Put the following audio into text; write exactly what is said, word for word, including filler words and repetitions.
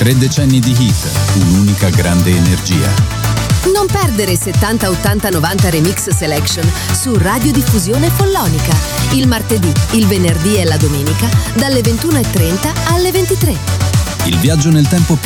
Tre decenni di hit, un'unica grande energia. Non perdere settanta, ottanta, novanta Remix Selection su Radiodiffusione Follonica. Il martedì, il venerdì e la domenica dalle ventuno e trenta alle ventitré. Il viaggio nel tempo più